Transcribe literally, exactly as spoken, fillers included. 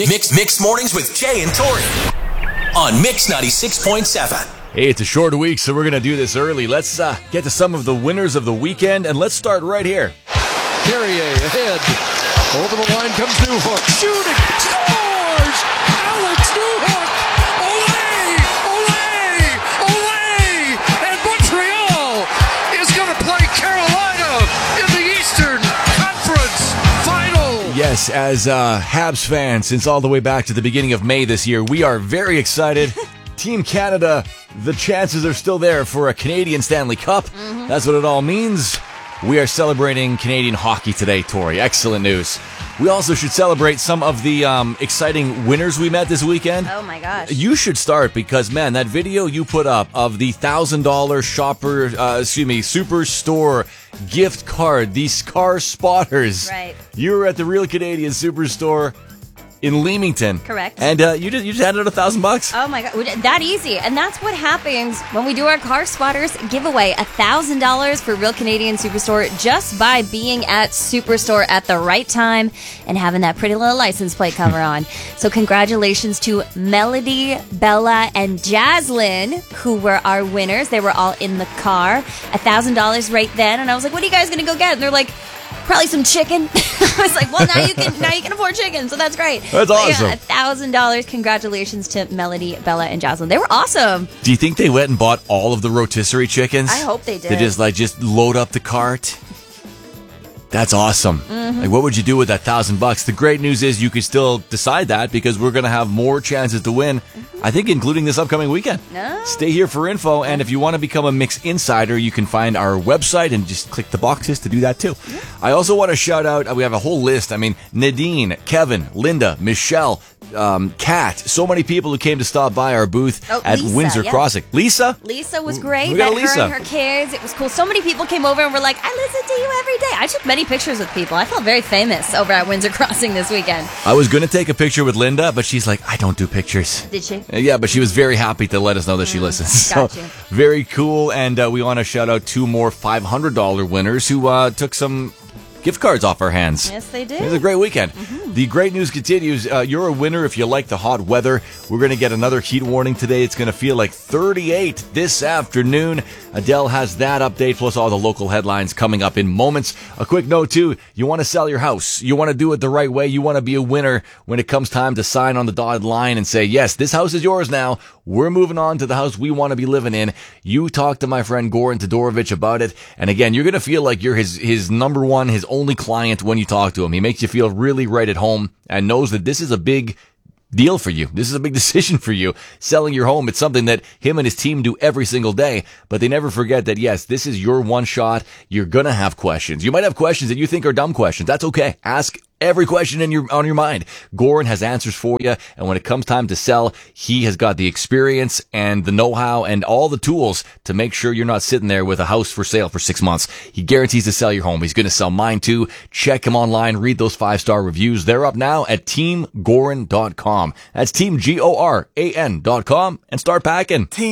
Mix Mix Mornings with Jay and Tori on Mix ninety-six point seven. Hey, it's a short week, so we're going to do this early. Let's uh, get to some of the winners of the weekend, and let's start right here. Carrier ahead. Over the line comes Newhook. Shooting. Scores! Alex Newhook! Olé! Olé! Olé! And Montreal is going to play Carolina in the Eastern Conference Final. Yes, as uh, Habs fans, since all the way back to the beginning of May this year, we are very excited. Team Canada, the chances are still there for a Canadian Stanley Cup. Mm-hmm. That's what it all means. We are celebrating Canadian hockey today, Tori. Excellent news. We also should celebrate some of the um, exciting winners we met this weekend. Oh, my gosh. You should start because, man, that video you put up of the one thousand dollars shopper, uh, excuse me, Superstore gift card, these car spotters. Right. You were at the Real Canadian Superstore in Leamington. Correct. And uh, you just you just handed out a thousand bucks. Oh my God, that easy. And that's what happens when we do our Car Spotters giveaway. A thousand dollars for Real Canadian Superstore just by being at Superstore at the right time and having that pretty little license plate cover on. So congratulations to Melody, Bella, and Jaslyn, who were our winners. They were all in the car. A thousand dollars right then. And I was like, what are you guys gonna go get? And they're like, probably some chicken. I was like, well, now you can now you can afford chicken, so that's great. That's so, awesome. Yeah, a thousand dollars. Congratulations to Melody, Bella, and Jocelyn. They were awesome. Do you think they went and bought all of the rotisserie chickens? I hope they did. They just like just load up the cart. That's awesome. Mm-hmm. Like, what would you do with that thousand bucks? The great news is you can still decide that because we're going to have more chances to win. Mm-hmm. I think including this upcoming weekend. No. Stay here for info, and if you want to become a Mix Insider, you can find our website and just click the boxes to do that too. Mm-hmm. I also want to shout out, we have a whole list. I mean, Nadine, Kevin, Linda, Michelle, um, Kat, so many people who came to stop by our booth oh, at Lisa, Windsor yeah. Crossing. Lisa? Lisa was great. We got Met Lisa. her and her kids. It was cool. So many people came over and were like, I listen to you every day. I took many pictures with people. I felt very famous over at Windsor Crossing this weekend. I was going to take a picture with Linda, but she's like, I don't do pictures. Did she? Uh, yeah, but she was very happy to let us know that she listens. Got So, you. very cool. And uh, we want to shout out two more five hundred dollars winners who uh, took some gift cards off our hands. Yes, they did. It was a great weekend. Mm-hmm. The great news continues. Uh, you're a winner if you like the hot weather. We're going to get another heat warning today. It's going to feel like thirty-eight this afternoon. Adele has that update, plus all the local headlines coming up in moments. A quick note, too. You want to sell your house. You want to do it the right way. You want to be a winner when it comes time to sign on the dotted line and say, yes, this house is yours now. We're moving on to the house we want to be living in. You talk to my friend Goran Todorovic about it. And again, you're going to feel like you're his, his number one, his only client when you talk to him. He makes you feel really right at home and knows that this is a big deal for you. This is a big decision for you. Selling your home, it's something that him and his team do every single day, but they never forget that, yes, this is your one shot. You're going to have questions. You might have questions that you think are dumb questions. That's okay. Ask every question in your on your mind. Goran has answers for you, and when it comes time to sell, he has got the experience and the know-how and all the tools to make sure you're not sitting there with a house for sale for six months. He guarantees to sell your home. He's going to sell mine too. Check him online. Read those five-star reviews. They're up now at team goran dot com. That's team G O R A N dot com, and start packing. Team